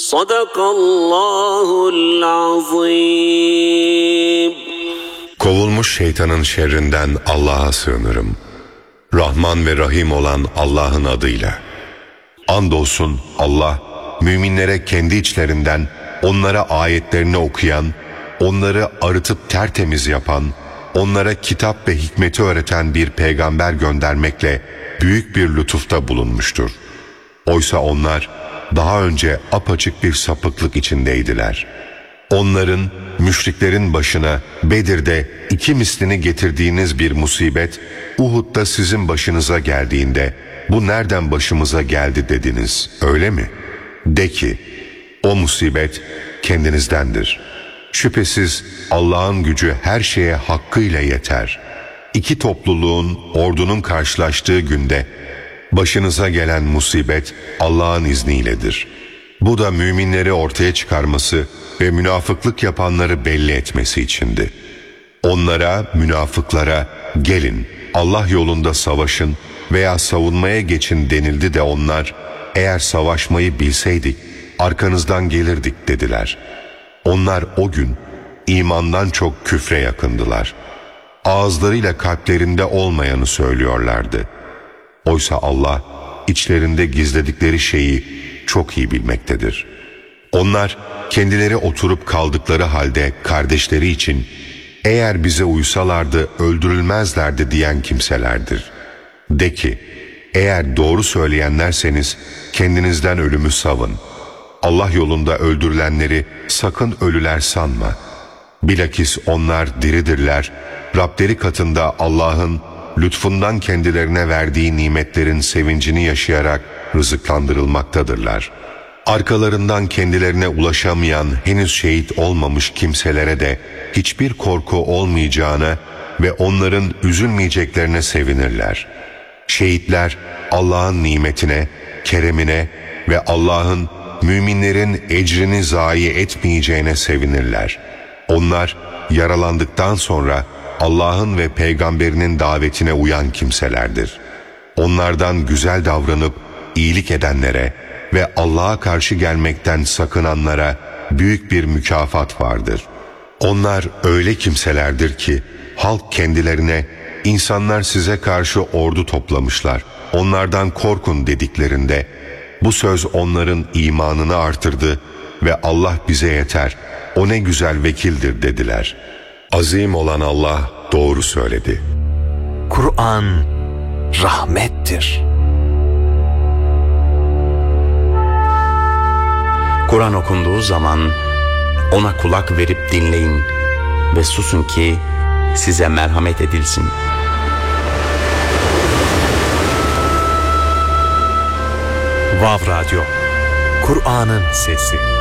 Sadakallahul azim. Kovulmuş şeytanın şerrinden Allah'a sığınırım. Rahman ve Rahim olan Allah'ın adıyla. Andolsun Allah, müminlere kendi içlerinden onlara ayetlerini okuyan, onları arıtıp tertemiz yapan, onlara kitap ve hikmeti öğreten bir peygamber göndermekle büyük bir lütufta bulunmuştur. Oysa onlar daha önce apaçık bir sapıklık içindeydiler. Onların, müşriklerin başına Bedir'de 2 mislini getirdiğiniz bir musibet, Uhud'da sizin başınıza geldiğinde, bu nereden başımıza geldi dediniz, öyle mi? De ki, o musibet kendinizdendir. Şüphesiz Allah'ın gücü her şeye hakkıyla yeter. 2 topluluğun, ordunun karşılaştığı günde, başınıza gelen musibet Allah'ın izniyledir. Bu da müminleri ortaya çıkarması ve münafıklık yapanları belli etmesi içindi. Onlara, münafıklara, gelin Allah yolunda savaşın veya savunmaya geçin denildi de onlar, eğer savaşmayı bilseydik arkanızdan gelirdik dediler. Onlar o gün imandan çok küfre yakındılar. Ağızlarıyla kalplerinde olmayanı söylüyorlardı. Oysa Allah içlerinde gizledikleri şeyi çok iyi bilmektedir. Onlar kendileri oturup kaldıkları halde kardeşleri için eğer bize uysalardı öldürülmezlerdi diyen kimselerdir. De ki, eğer doğru söyleyenlerseniz kendinizden ölümü savın. Allah yolunda öldürülenleri sakın ölüler sanma. Bilakis onlar diridirler, Rableri katında Allah'ın lütfundan kendilerine verdiği nimetlerin sevincini yaşayarak rızıklandırılmaktadırlar. Arkalarından kendilerine ulaşamayan, henüz şehit olmamış kimselere de hiçbir korku olmayacağına ve onların üzülmeyeceklerine sevinirler. Şehitler Allah'ın nimetine, keremine ve Allah'ın müminlerin ecrini zayi etmeyeceğine sevinirler. Onlar yaralandıktan sonra Allah'ın ve peygamberinin davetine uyan kimselerdir. Onlardan güzel davranıp iyilik edenlere ve Allah'a karşı gelmekten sakınanlara büyük bir mükafat vardır. Onlar öyle kimselerdir ki halk kendilerine, insanlar size karşı ordu toplamışlar, onlardan korkun dediklerinde bu söz onların imanını artırdı ve Allah bize yeter, o ne güzel vekildir dediler. Azim olan Allah doğru söyledi. Kur'an rahmettir. Kur'an okunduğu zaman ona kulak verip dinleyin ve susun ki size merhamet edilsin. Vav Radyo, Kur'an'ın sesi.